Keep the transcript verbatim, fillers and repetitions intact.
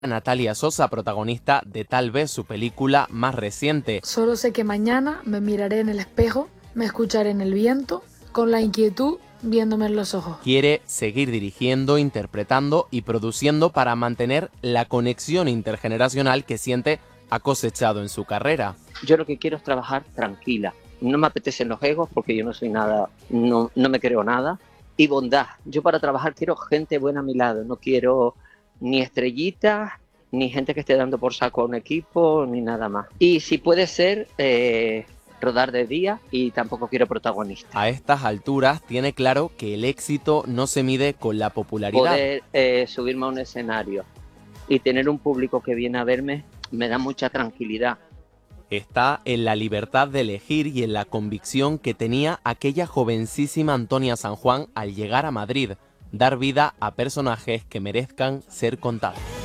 Natalia Sosa, protagonista de tal vez su película más reciente. Solo sé que mañana me miraré en el espejo, me escucharé en el viento, con la inquietud viéndome en los ojos. Quiere seguir dirigiendo, interpretando y produciendo para mantener la conexión intergeneracional que siente ha cosechado en su carrera. Yo lo que quiero es trabajar tranquila. No me apetecen los egos porque yo no soy nada, no, no me creo nada. Y bondad. Yo para trabajar quiero gente buena a mi lado. No quiero ni estrellitas, ni gente que esté dando por saco a un equipo, ni nada más. Y si puede ser, eh, rodar de día, y tampoco quiero protagonista. A estas alturas tiene claro que el éxito no se mide con la popularidad. Poder eh, subirme a un escenario y tener un público que viene a verme me da mucha tranquilidad. Está en la libertad de elegir y en la convicción que tenía aquella jovencísima Antonia San Juan al llegar a Madrid, dar vida a personajes que merezcan ser contados.